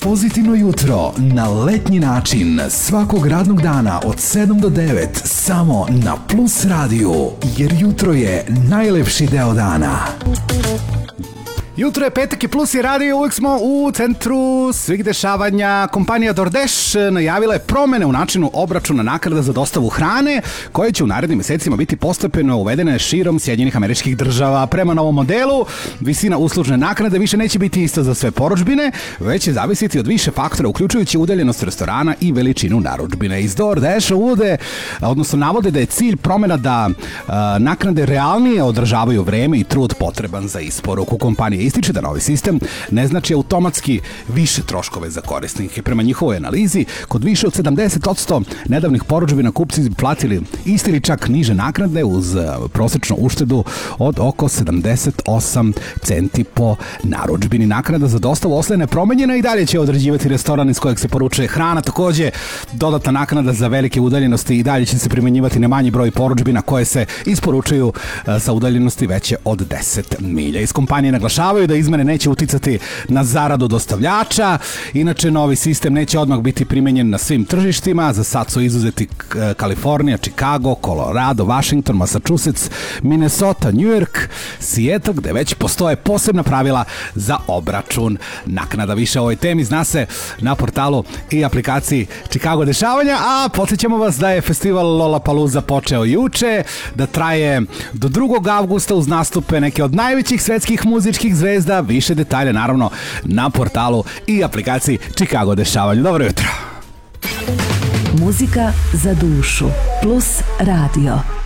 Pozitivno jutro na letnji način svakog radnog dana od 7 do 9 samo na Plus radiju, jer jutro je najlepši deo dana. Jutro je petak i Plus i radio, uvijek smo u centru svih dešavanja. Kompanija DoorDash najavila je promene u načinu obračuna naknada za dostavu hrane, koje će u narednim mesecima biti postepeno uvedene širom Sjedinjenih Američkih Država. Prema novom modelu, visina uslužne naknade više neće biti ista za sve porudžbine, već će zavisiti od više faktora, uključujući udaljenost restorana i veličinu narudžbine. Iz DoorDash navode da je cilj promena da naknade realnije održavaju vreme i trud potreban za isporuku. Kompanije ističe da novi sistem ne znači automatski više troškove za korisnike. Prema njihovoj analizi, kod više od 70% nedavnih porudžbina kupci platili isti ili čak niže naknade uz prosečnu uštedu od oko 78 centi po narudžbini. Naknada za dostavu ostaje nepromenjena i dalje će određivati restoran iz kojeg se poručuje hrana. Takođe, dodatna naknada za velike udaljenosti i dalje će se primenjivati na manji broj porudžbina koje se isporučuju sa udaljenosti veće od 10 milja. Iz kompanije naglašavaju da izmene neće uticati na zaradu dostavljača. Inače, novi sistem neće odmah biti primenjen na svim tržištima. Za sad su izuzeti Kalifornija, Chicago, Colorado, Washington, Massachusetts, Minnesota, New York, Seattle, gde već postoje posebna pravila za obračun naknada. Više o ovoj temi zna se na portalu i aplikaciji Chicago dešavanja, a podsjećamo vas da je festival Lollapalooza počeo juče, da traje do 2. avgusta uz nastupe neke od najvećih svetskih muzičkih zvezda. Više detalje naravno na portalu i aplikaciji Chicago dešavanja. Dobro jutro. Muzika za dušu. Plus radio.